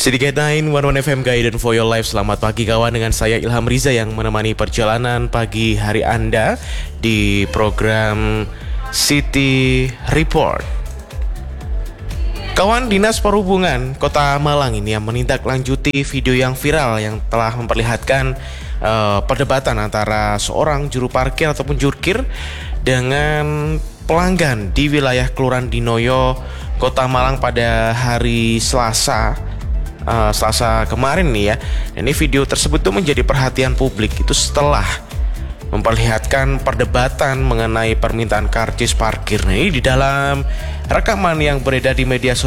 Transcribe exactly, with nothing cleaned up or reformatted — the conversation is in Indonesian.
Sedikit Nine, One One F M Guidance for Your Life. Selamat pagi kawan, dengan saya Ilham Riza yang menemani perjalanan pagi hari Anda di program City Report. Kawan, Dinas Perhubungan Kota Malang ini yang menindaklanjuti video yang viral yang telah memperlihatkan uh, perdebatan antara seorang juru parkir ataupun jurkir dengan pelanggan di wilayah Kelurahan Dinoyo, Kota Malang pada hari Selasa. Uh, Selasa kemarin nih ya. Dan ini video tersebut tuh menjadi perhatian publik itu setelah memperlihatkan perdebatan mengenai permintaan karcis parkir. Nah, ini di dalam rekaman yang beredar di media sosial